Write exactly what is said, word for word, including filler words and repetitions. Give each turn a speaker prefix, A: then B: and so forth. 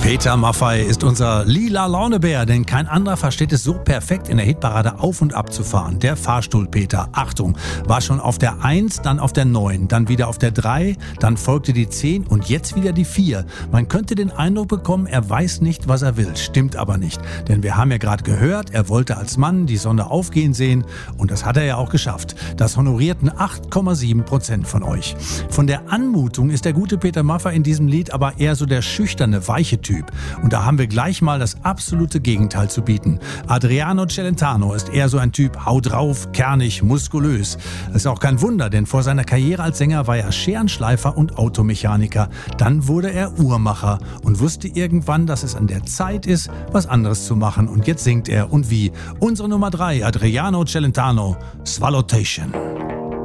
A: Peter Maffay ist unser lila Launebär, denn kein anderer versteht es so perfekt, in der Hitparade auf und ab zu fahren. Der Fahrstuhl-Peter, Achtung, war schon auf der eins, dann auf der neun, dann wieder auf der drei, dann folgte die zehn und jetzt wieder die vier. Man könnte den Eindruck bekommen, er weiß nicht, was er will. Stimmt aber nicht, denn wir haben ja gerade gehört, er wollte als Mann die Sonne aufgehen sehen und das hat er ja auch geschafft. Das honorierten acht Komma sieben Prozent von euch. Von der Anmutung ist der gute Peter Maffay in diesem Lied aber eher so der schüchterne, weiche Typ. Und da haben wir gleich mal das absolute Gegenteil zu bieten. Adriano Celentano ist eher so ein Typ, hau drauf, kernig, muskulös. Das ist auch kein Wunder, denn vor seiner Karriere als Sänger war er Scherenschleifer und Automechaniker. Dann wurde er Uhrmacher und wusste irgendwann, dass es an der Zeit ist, was anderes zu machen. Und jetzt singt er und wie. Unsere Nummer drei, Adriano Celentano, Swallowtation.